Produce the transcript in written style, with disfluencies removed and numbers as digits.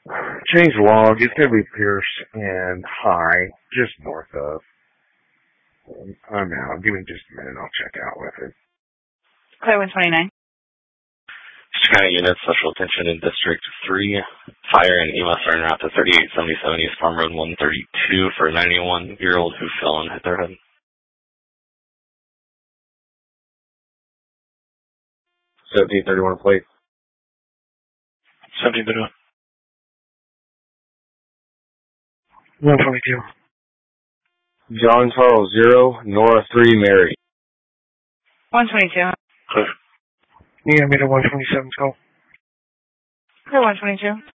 Change log. It's going to be Pierce and High, just north of. I'm out. Give me just a minute. I'll check out with it. Clear 129. County units, special attention in District 3. Fire and EMS are en route to 3877 East Farm Road 132 for a 91-year-old who fell and hit their head. 1731 plate. 1731. 122. John Charles 0, Nora 3, Mary. 122. Clear. Yeah, I'm at 127, call. Clear 122.